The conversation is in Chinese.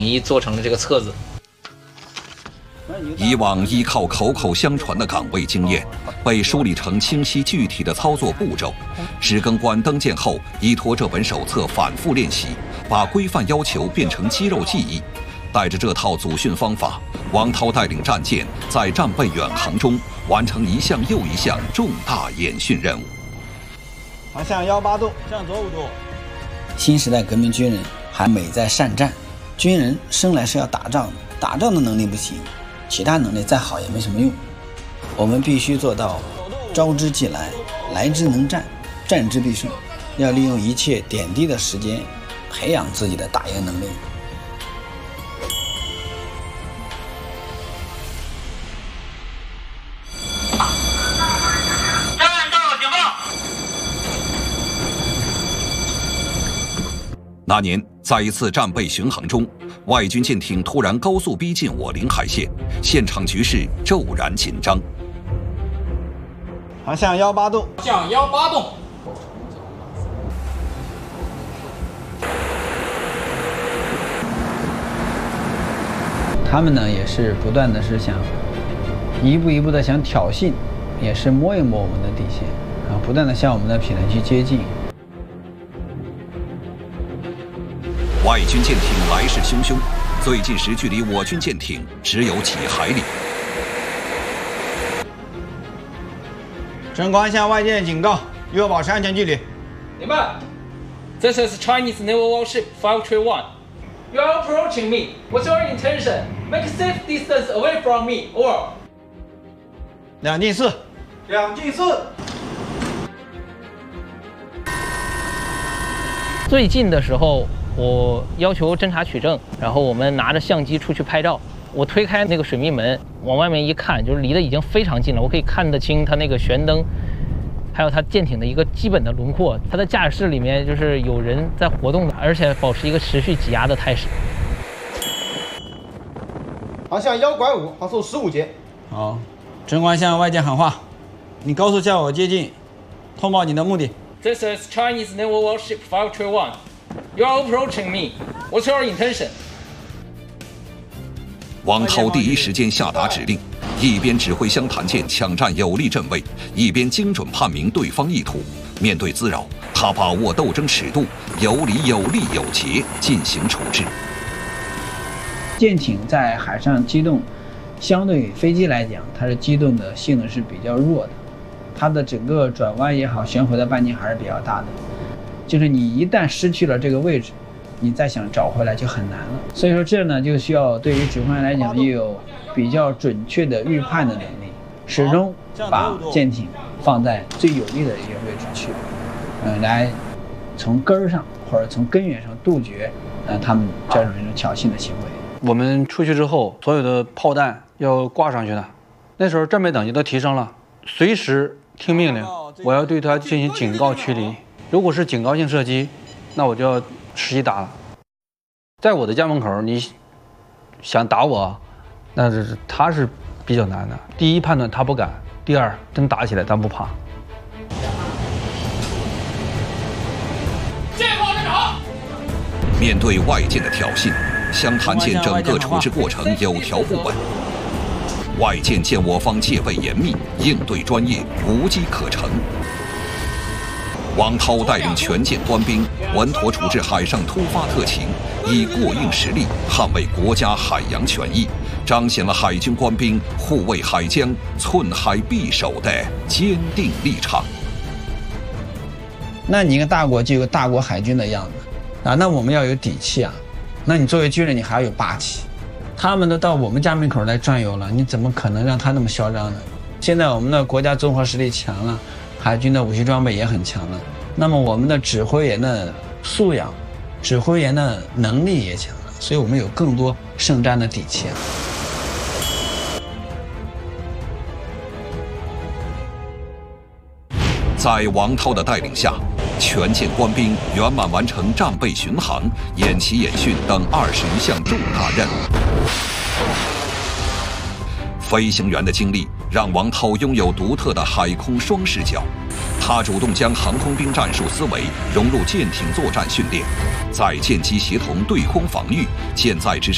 一做成了这个册子。 以往依靠口口相传的岗位经验，被梳理成清晰具体的操作步骤。史更官登舰后，依托这本手册反复练习，把规范要求变成肌肉记忆。带着这套组训方法，王涛带领战舰在战备远航中完成一项又一项重大演训任务。 航向18度，向左5度。 新时代革命军人还美在善战，军人生来是要打仗的，打仗的能力不行，其他能力再好也没什么用。我们必须做到招之即来，来之能战，战之必胜。要利用一切点滴的时间，培养自己的打赢能力。 那年，在一次战备巡航中，外军舰艇突然高速逼近我领海线，现场局势骤然紧张。 航向18度， 向18度。 他们呢也是不断的是想一步一步的想挑衅，也是摸一摸我们的底线啊，不断的向我们的品类去接近。 外军舰艇来势汹汹，最近时距离我军舰艇只有几海里。 升官向外舰警告，与我保持安全距离。 明白。This is Chinese naval warship 531. You are approaching me. What's your intention? Make a safe distance away from me. Over. 2进4，2进4。 最近的时候，我要求侦察取证，然后我们拿着相机出去拍照。我推开那个水密门，往外面一看，就是离得已经非常近了，我可以看得清它那个舷灯，还有它舰艇的一个基本的轮廓。它的驾驶室里面就是有人在活动的，而且保持一个持续挤压的态势。 航向1拐5，航速15节。 好，升官向外舰喊话，你高速向我接近，通报你的目的。 This is Chinese naval warship 531. You are approaching me. What's your intention? 王涛第一时间下达指令，一边指挥湘潭舰抢占有利阵位，一边精准判明对方意图。面对滋扰，他把握斗争尺度，有理有利有节进行处置。 舰艇在海上机动，相对于飞机来讲，它的机动的性能是比较弱的，它的整个转弯也好，旋回的半径还是比较大的。就是你一旦失去了这个位置，你再想找回来就很难了。所以说这呢，就需要对于指挥员来讲，也有比较准确的预判的能力，始终把舰艇放在最有利的一个位置去，来从根儿上或者从根源上杜绝他们这种挑衅的行为。 我们出去之后，所有的炮弹要挂上去的。那时候战备等级都提升了，随时听命令，我要对它进行警告驱离。如果是警告性射击，那我就要实际打了。在我的家门口，你想打我，那他是比较难的。第一判断他不敢，第二真打起来咱不怕。 面对外舰的挑衅，湘潭舰整个处置过程有条不紊。外舰见我方戒备严密，应对专业，无机可乘。王涛带领全舰官兵稳妥处置海上突发特情，以过硬实力捍卫国家海洋权益，彰显了海军官兵护卫海疆、寸海必守的坚定立场。 那你一个大国就有个大国海军的样子啊，那我们要有底气啊。那你作为军人，你还要有霸气。他们都到我们家门口来转悠了，你怎么可能让他那么嚣张呢？现在我们的国家综合实力强了，海军的武器装备也很强了，那么我们的指挥员的素养、指挥员的能力也强了，所以我们有更多胜战的底气啊。 在王涛的带领下，全舰官兵圆满完成战备巡航、演习演训等20余项重大任务。飞行员的经历让王涛拥有独特的海空双视角，他主动将航空兵战术思维融入舰艇作战训练，在舰机协同对空防御、舰载直升